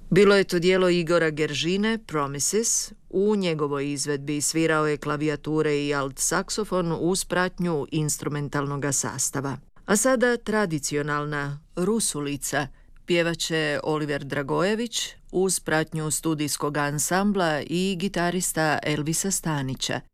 Bilo je to dijelo Igora Geržine, Promises. U njegovoj izvedbi svirao je klavijature i alt saksofon uz pratnju instrumentalnog sastava. A sada tradicionalna Rusulica pjevaće Oliver Dragojević uz pratnju studijskog ansambla i gitarista Elvisa Stanića.